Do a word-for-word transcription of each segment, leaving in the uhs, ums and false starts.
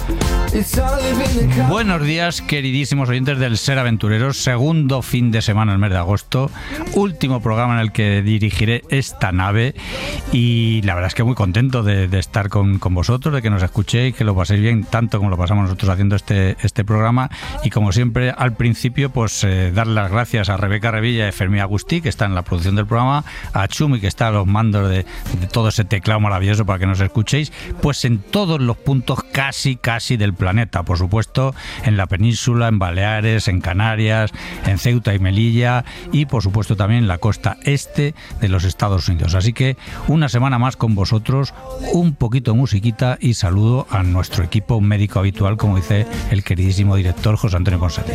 Buenos días, queridísimos oyentes del Ser Aventureros. Segundo fin de semana del mes de agosto, último programa en el que dirigiré esta nave, y la verdad es que muy contento de, de estar con, con vosotros, de que nos escuchéis, que lo paséis bien tanto como lo pasamos nosotros haciendo este, este programa. Y como siempre, al principio, pues eh, dar las gracias a Rebeca Revilla y Fermín Agustí, que está en la producción del programa, a Chumi, que está a los mandos de, de todo ese teclado maravilloso para que nos escuchéis, pues en todos los puntos casi, casi del planeta, por supuesto, en la península, en Baleares, en Canarias, en Ceuta y Melilla, y por supuesto también en la costa este de los Estados Unidos. Así que una semana más con vosotros, un poquito de musiquita, y saludo a nuestro equipo médico habitual, como dice el queridísimo director José Antonio Ponsati.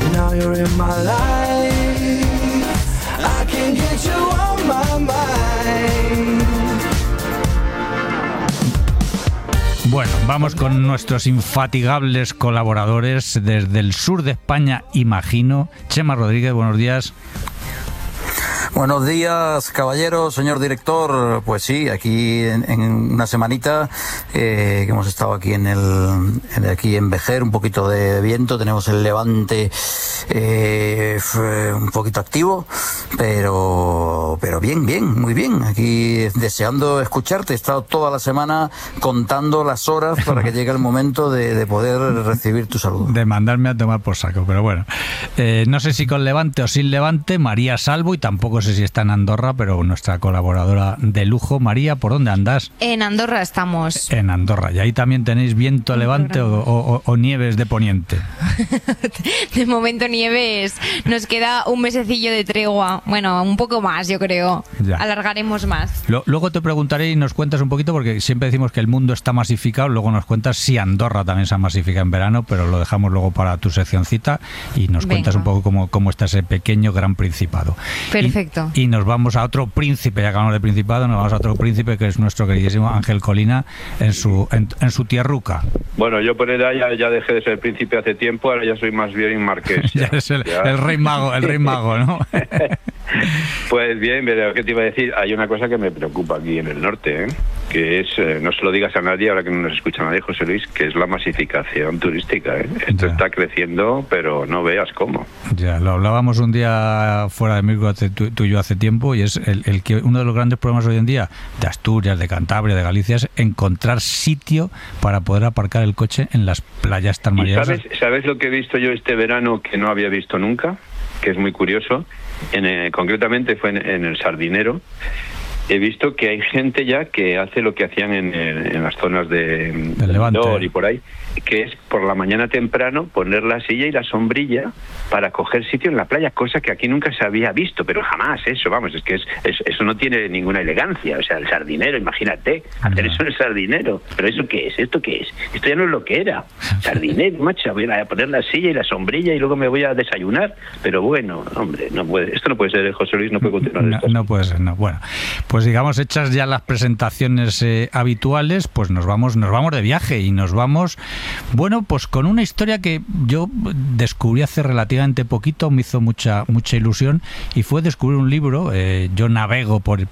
Bueno, vamos con nuestros infatigables colaboradores desde el sur de España, imagino. Chema Rodríguez, buenos días. Buenos días, caballeros, señor director. Pues sí, aquí en, en una semanita eh, que hemos estado aquí en el en, aquí en Vejer, un poquito de viento, tenemos el levante eh, un poquito activo, pero pero bien, bien, muy bien. Aquí deseando escucharte. He estado toda la semana contando las horas para que llegue el momento de, de poder recibir tu saludo. De mandarme a tomar por saco, pero bueno. Eh, no sé si con levante o sin levante, María Salvo, y tampoco sé si está en Andorra, pero nuestra colaboradora de lujo. María, ¿por dónde andas? En Andorra estamos. En Andorra. ¿Y ahí también tenéis viento a levante o, o, o nieves de poniente? De momento nieves. Nos queda un mesecillo de tregua. Bueno, un poco más, yo creo. Ya. Alargaremos más. Lo, luego te preguntaré y nos cuentas un poquito, porque siempre decimos que el mundo está masificado. Luego nos cuentas si Andorra también se ha masificado en verano, pero lo dejamos luego para tu seccioncita y nos Venga. cuentas un poco cómo, cómo está ese pequeño gran principado. Perfecto. Y, y nos vamos a otro príncipe, ya que hablamos de principado, nos vamos a otro príncipe, que es nuestro queridísimo Ángel Colina, en su en, en su tierruca. Bueno, yo por edad ya, ya dejé de ser príncipe hace tiempo, ahora ya soy más bien marqués. Ya, ya es el, ya. el rey mago, el rey mago, ¿no? Pues bien, pero ¿qué te iba a decir? Hay una cosa que me preocupa aquí en el norte, ¿eh? que es, eh, no se lo digas a nadie, ahora que no nos escucha nadie, José Luis, que es la masificación turística, ¿eh? Esto ya. está creciendo, pero no veas cómo. Ya, lo hablábamos un día fuera de micro, tú, tú y yo, hace tiempo, y es el, el que uno de los grandes problemas hoy en día de Asturias, de Cantabria, de Galicia, es encontrar sitio para poder aparcar el coche en las playas tan maravillosas. ¿Sabes, ¿Sabes lo que he visto yo este verano que no había visto nunca? Que es muy curioso. En, eh, concretamente fue en, en el Sardinero. He visto que hay gente ya que hace lo que hacían en, en, en las zonas de, del Levante y por ahí, que es por la mañana temprano poner la silla y la sombrilla para coger sitio en la playa, cosa que aquí nunca se había visto, pero jamás eso, vamos, es que es, es eso no tiene ninguna elegancia. O sea, el Sardinero, imagínate, hacer no. eso en el Sardinero, pero ¿eso qué es? ¿Esto qué es? Esto ya no es lo que era. Sardinero, macho, voy a poner la silla y la sombrilla y luego me voy a desayunar, pero bueno, hombre, no puede, esto no puede ser, José Luis no puede continuar. No, no puede ser, no, bueno, pues digamos, hechas ya las presentaciones eh, habituales, pues nos vamos, nos vamos de viaje y nos vamos, bueno, pues con una historia que yo descubrí hace relativamente poquito, me hizo mucha mucha ilusión, y fue descubrir un libro. eh, yo navego por